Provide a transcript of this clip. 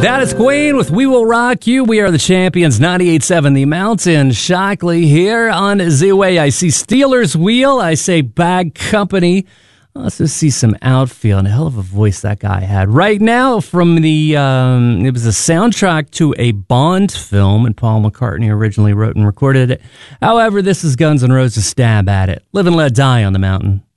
That is Queen with We Will Rock You. We are the champions, 98.7 The Mountain. Shockley here on Z-Way. I see Steelers Wheel. I say Bad Company. Let's just see some outfield. And a hell of a voice that guy had. Right now, from the, it was a soundtrack to a Bond film, and Paul McCartney originally wrote and recorded it. However, this is Guns N' Roses' stab at it. Live and Let Die on the Mountain.